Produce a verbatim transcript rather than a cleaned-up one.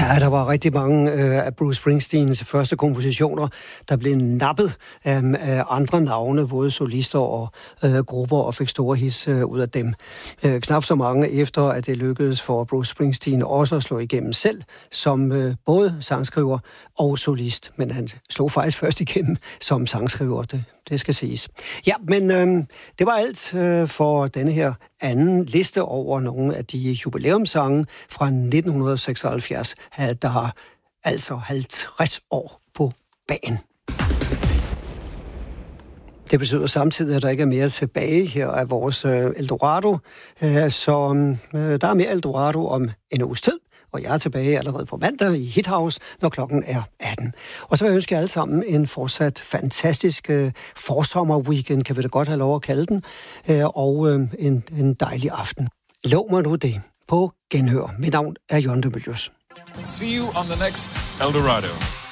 Ja, der var rigtig mange øh, af Bruce Springsteens første kompositioner, der blev nappet øh, af andre navne, både solister og øh, grupper, og fik store hits øh, ud af dem. Øh, knap så mange efter, at det lykkedes for Bruce Springsteen også at slå igennem selv, som øh, både sangskriver og solist. Men han slog faktisk først igennem som sangskriver, det, det skal siges. Ja, men øh, det var alt øh, for denne her anden liste over nogle af de jubilæumssange fra nitten seksoghalvfjerds, der har altså halvtreds år på bagen. Det betyder samtidig, at der ikke er mere tilbage her af vores øh, Eldorado. Øh, så øh, der er mere Eldorado om en uges tid, og jeg er tilbage allerede på mandag i Hithouse, når klokken er atten. Og så vil jeg ønske jer alle sammen en fortsat fantastisk øh, forsommer-weekend, kan vi da godt have lov at kalde den, øh, og øh, en, en dejlig aften. Lov mig nu det på genhør. Mit navn er Jørgen de Mylius. See you on the next Eldorado.